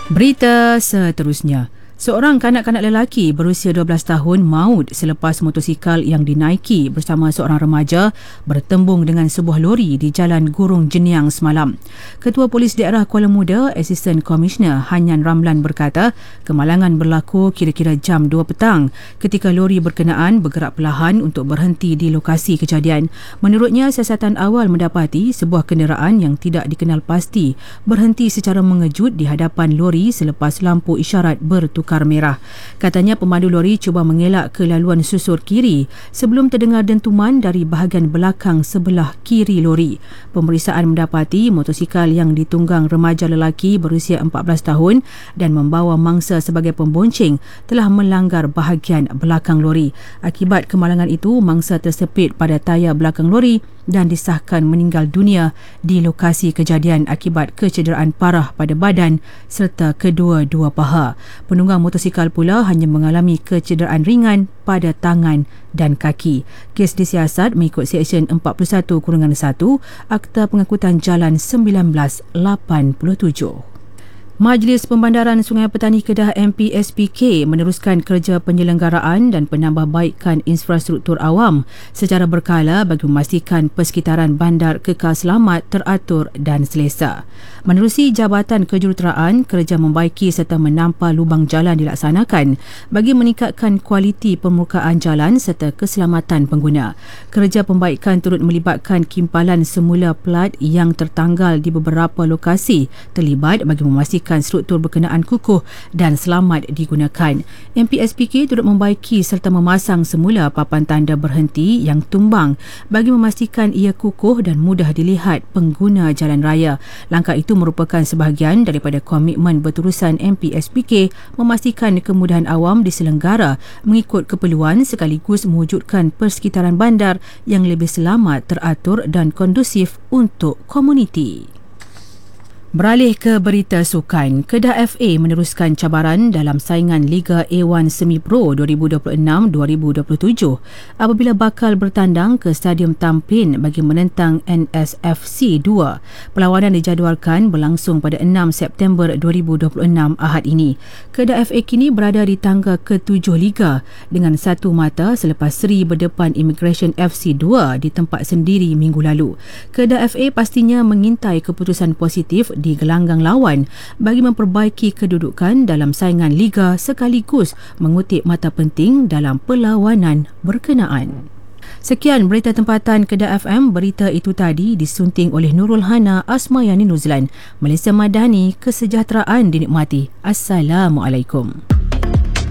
Berita seterusnya. Seorang kanak-kanak lelaki berusia 12 tahun maut selepas motosikal yang dinaiki bersama seorang remaja bertembung dengan sebuah lori di Jalan Gurung Jeniang semalam. Ketua Polis Daerah Kuala Muda, Assistant Commissioner Hanyan Ramlan berkata, kemalangan berlaku kira-kira jam 2 petang ketika lori berkenaan bergerak perlahan untuk berhenti di lokasi kejadian. Menurutnya, siasatan awal mendapati sebuah kenderaan yang tidak dikenal pasti berhenti secara mengejut di hadapan lori selepas lampu isyarat bertukar merah. Katanya pemandu lori cuba mengelak ke laluan susur kiri sebelum terdengar dentuman dari bahagian belakang sebelah kiri lori. Pemeriksaan mendapati motosikal yang ditunggang remaja lelaki berusia 14 tahun dan membawa mangsa sebagai pembonceng telah melanggar bahagian belakang lori. Akibat kemalangan itu, mangsa tersepit pada tayar belakang lori dan disahkan meninggal dunia di lokasi kejadian akibat kecederaan parah pada badan serta kedua-dua paha. Penunggang motosikal pula hanya mengalami kecederaan ringan pada tangan dan kaki. Kes disiasat mengikut Seksyen 41-1 Akta Pengangkutan Jalan 1987. Majlis Pembandaran Sungai Petani Kedah MPSPK meneruskan kerja penyelenggaraan dan penambahbaikan infrastruktur awam secara berkala bagi memastikan persekitaran bandar kekal selamat, teratur dan selesa. Menerusi Jabatan Kejuruteraan, kerja membaiki serta menampa lubang jalan dilaksanakan bagi meningkatkan kualiti permukaan jalan serta keselamatan pengguna. Kerja pembaikan turut melibatkan kimpalan semula plat yang tertanggal di beberapa lokasi terlibat bagi memastikan struktur berkenaan kukuh dan selamat digunakan. MPSPK turut membaiki serta memasang semula papan tanda berhenti yang tumbang bagi memastikan ia kukuh dan mudah dilihat pengguna jalan raya. Langkah itu merupakan sebahagian daripada komitmen berterusan MPSPK memastikan kemudahan awam diselenggara mengikut keperluan sekaligus mewujudkan persekitaran bandar yang lebih selamat, teratur dan kondusif untuk komuniti. Beralih ke berita sukan, Kedah FA meneruskan cabaran dalam saingan Liga A1 Semi Pro 2026-2027 apabila bakal bertandang ke Stadium Tampin bagi menentang NSFC 2. Perlawanan dijadualkan berlangsung pada 6 September 2026 Ahad ini. Kedah FA kini berada di tangga ke-7 Liga dengan satu mata selepas seri berdepan Immigration FC 2 di tempat sendiri minggu lalu. Kedah FA pastinya mengintai keputusan positif di gelanggang lawan bagi memperbaiki kedudukan dalam saingan Liga sekaligus mengutip mata penting dalam perlawanan berkenaan. Sekian berita tempatan Kedah FM. Berita itu tadi disunting oleh Nurul Hana Asmayani Nuzlan. Malaysia Madani, kesejahteraan dinikmati. Assalamualaikum.